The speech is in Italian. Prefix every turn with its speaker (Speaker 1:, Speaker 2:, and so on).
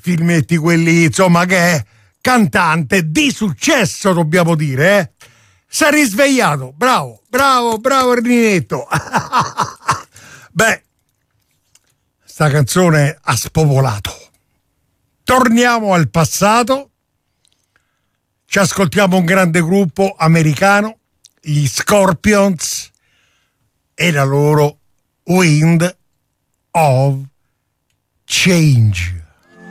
Speaker 1: filmetti quelli, insomma, che è cantante di successo, dobbiamo dire, eh? Si è risvegliato, bravo Erninetto. Beh, sta canzone ha spopolato. Torniamo al passato, ci ascoltiamo un grande gruppo americano, gli Scorpions, e la loro Wind of Change.